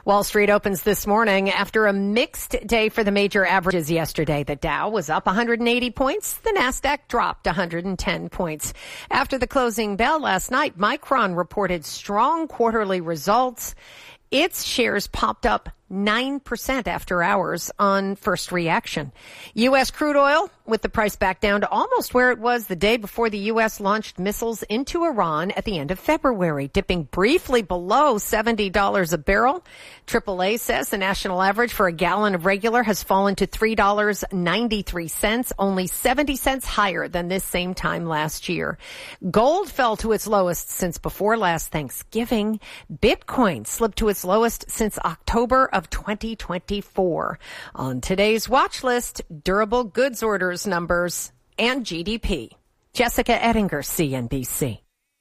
Wall Street opens this morning after a mixed day for the major averages yesterday. The Dow was up 180 points. The Nasdaq dropped 110 points. After the closing bell last night, Micron reported strong quarterly results. Its shares popped up 9% after hours on first reaction. U.S. crude oil, with the price back down to almost where it was the day before the U.S. launched missiles into Iran at the end of February, dipping briefly below $70 a barrel. AAA says the national average for a gallon of regular has fallen to $3.93, only 70 cents higher than this same time last year. Gold fell to its lowest since before last Thanksgiving. Bitcoin slipped to its lowest since October of 2024. On today's watch list, durable goods orders numbers and GDP. Jessica Ettinger, CNBC.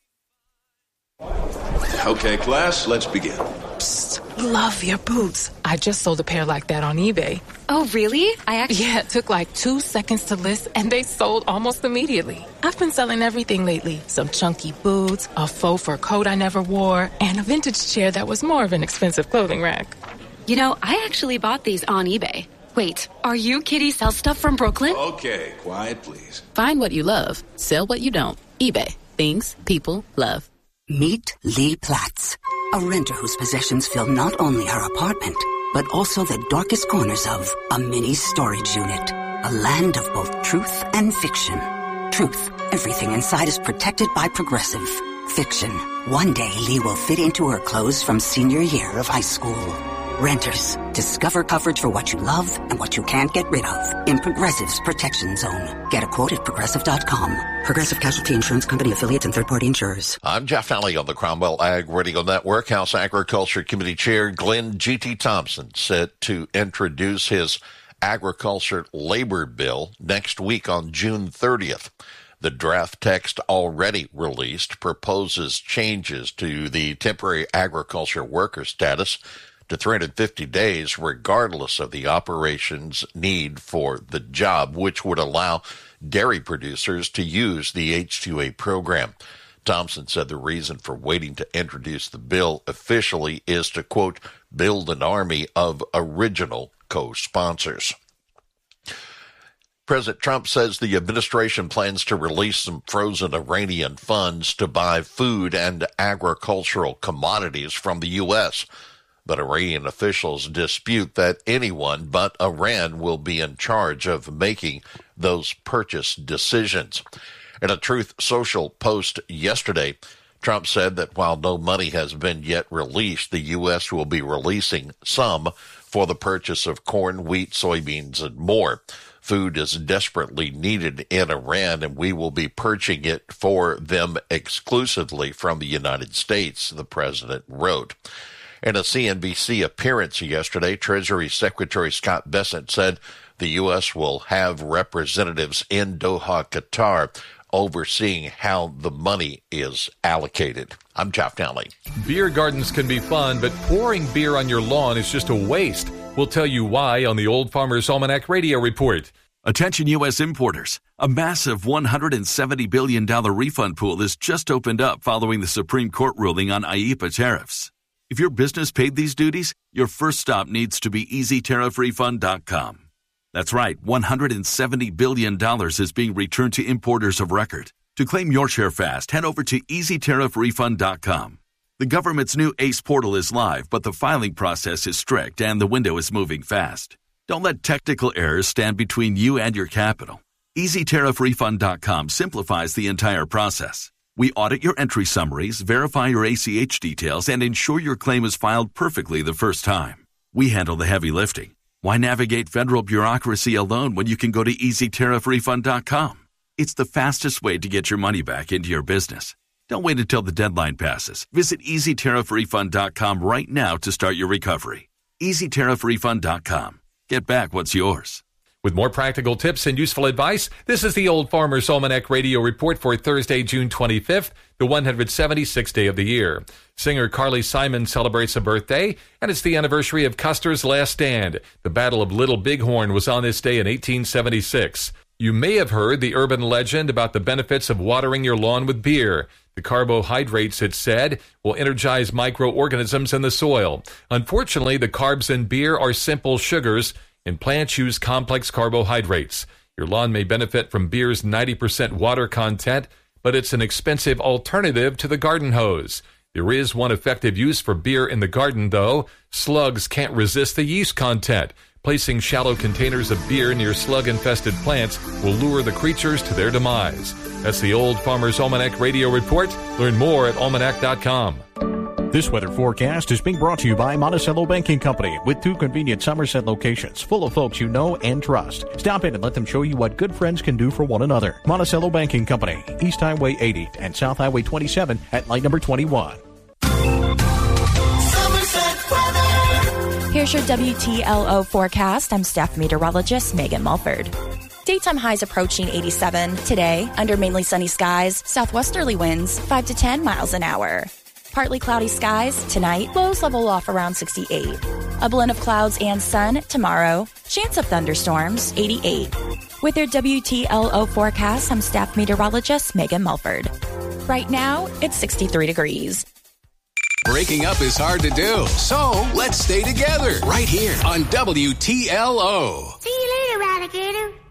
Okay, class, let's begin. Psst, love your boots. I just sold a pair like that on eBay. Oh, really? Yeah, it took like 2 seconds to list and they sold almost immediately. I've been selling everything lately. Some chunky boots, a faux fur coat I never wore, and a vintage chair that was more of an expensive clothing rack. You know, I actually bought these on eBay. Wait, are you Kitty Sell Stuff from Brooklyn? Okay, quiet, please. Find what you love. Sell what you don't. eBay. Things people love. Meet Lee Platts, a renter whose possessions fill not only her apartment, but also the darkest corners of a mini storage unit. A land of both truth and fiction. Truth, everything inside is protected by Progressive. Fiction, one day Lee will fit into her clothes from senior year of high school. Renters, discover coverage for what you love and what you can't get rid of in Progressive's Protection Zone. Get a quote at Progressive.com. Progressive Casualty Insurance Company affiliates and third-party insurers. I'm Jeff Alley on the Cromwell Ag Radio Network. House Agriculture Committee Chair Glenn G.T. Thompson set to introduce his agriculture labor bill next week on June 30th. The draft text already released proposes changes to the temporary agriculture worker status to 350 days, regardless of the operation's need for the job, which would allow dairy producers to use the H-2A program. Thompson said the reason for waiting to introduce the bill officially is to, quote, build an army of original co-sponsors. President Trump says the administration plans to release some frozen Iranian funds to buy food and agricultural commodities from the U.S., but Iranian officials dispute that anyone but Iran will be in charge of making those purchase decisions. In a Truth Social post yesterday, Trump said that while no money has been yet released, the U.S. will be releasing some for the purchase of corn, wheat, soybeans, and more. Food is desperately needed in Iran, and we will be purchasing it for them exclusively from the United States, the president wrote. In a CNBC appearance yesterday, Treasury Secretary Scott Bessent said the U.S. will have representatives in Doha, Qatar, overseeing how the money is allocated. I'm Jeff Downey. Beer gardens can be fun, but pouring beer on your lawn is just a waste. We'll tell you why on the Old Farmer's Almanac Radio Report. Attention U.S. importers. A massive $170 billion refund pool has just opened up following the Supreme Court ruling on IEEPA tariffs. If your business paid these duties, your first stop needs to be EasyTariffRefund.com. That's right, $170 billion is being returned to importers of record. To claim your share fast, head over to EasyTariffRefund.com. The government's new ACE portal is live, but the filing process is strict and the window is moving fast. Don't let technical errors stand between you and your capital. EasyTariffRefund.com simplifies the entire process. We audit your entry summaries, verify your ACH details, and ensure your claim is filed perfectly the first time. We handle the heavy lifting. Why navigate federal bureaucracy alone when you can go to EasyTariffRefund.com? It's the fastest way to get your money back into your business. Don't wait until the deadline passes. Visit EasyTariffRefund.com right now to start your recovery. EasyTariffRefund.com. Get back what's yours. With more practical tips and useful advice, this is the Old Farmer's Almanac Radio Report for Thursday, June 25th, the 176th day of the year. Singer Carly Simon celebrates a birthday, and it's the anniversary of Custer's Last Stand. The Battle of Little Bighorn was on this day in 1876. You may have heard the urban legend about the benefits of watering your lawn with beer. The carbohydrates, it said, will energize microorganisms in the soil. Unfortunately, the carbs in beer are simple sugars, and plants use complex carbohydrates. Your lawn may benefit from beer's 90% water content, but it's an expensive alternative to the garden hose. There is one effective use for beer in the garden, though. Slugs can't resist the yeast content. Placing shallow containers of beer near slug-infested plants will lure the creatures to their demise. That's the Old Farmer's Almanac Radio Report. Learn more at almanac.com. This weather forecast is being brought to you by Monticello Banking Company, with 2 convenient Somerset locations full of folks you know and trust. Stop in and let them show you what good friends can do for one another. Monticello Banking Company, East Highway 80 and South Highway 27 at light number 21. Here's your WTLO forecast. I'm staff meteorologist Megan Mulford. Daytime highs approaching 87. Today, under mainly sunny skies, southwesterly winds 5 to 10 miles an hour. Partly cloudy skies. Tonight, lows level off around 68. A blend of clouds and sun tomorrow. Chance of thunderstorms, 88. With your WTLO forecast, I'm staff meteorologist Megan Mulford. Right now, it's 63 degrees. Breaking up is hard to do, so let's stay together right here on WTLO. See you later, alligator.